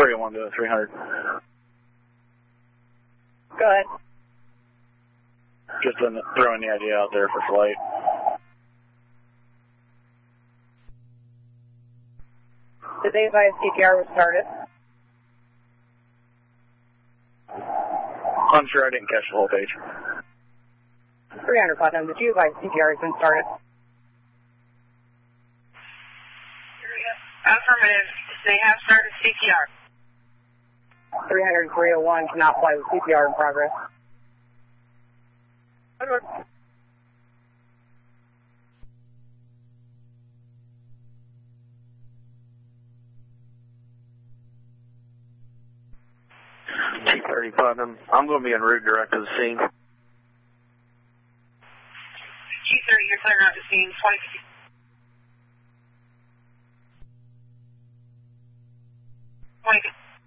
301 to 300. Go ahead. Just throwing the idea out there for flight. Did they advise CPR was started? I'm sure I didn't catch the whole page. 300 Platinum, did you advise CPR has been started? Affirmative. They have started CPR. 300 and 301 cannot fly with CPR in progress. T30 Platinum, I'm going to be en route direct to the scene. T30, you're clearing out the scene. 20.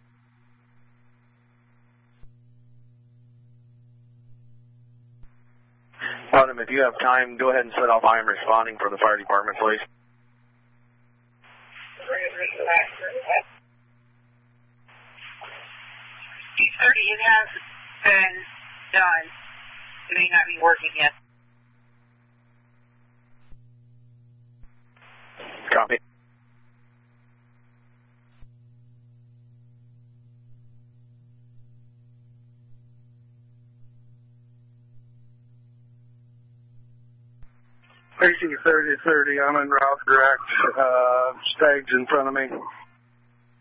Platinum, if you have time, go ahead and set off I am responding for the fire department, please. T30, it has been done. It may not be working yet. Copy. AC 3030, I'm en route direct. Stag's in front of me.